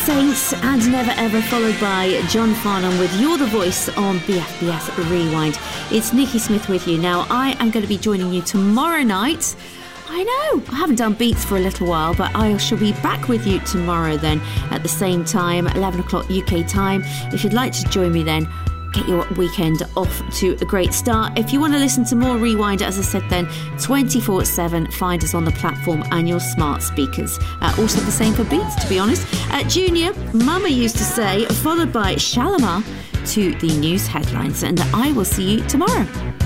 Saints and Never Ever, followed by John Farnham with You're the Voice on BFBS Rewind. It's Nikki Smith with you. Now, I am going to be joining you tomorrow night. I know, I haven't done beats for a little while, but I shall be back with you tomorrow then at the same time, 11 o'clock UK time. If you'd like to join me then, get your weekend off to a great start. If you want to listen to more Rewind, as I said then, 24/7, find us on the platform and your smart speakers. Also the same for beats, to be honest. Junior, Mama used to say, followed by Shalimar to the news headlines. And I will see you tomorrow.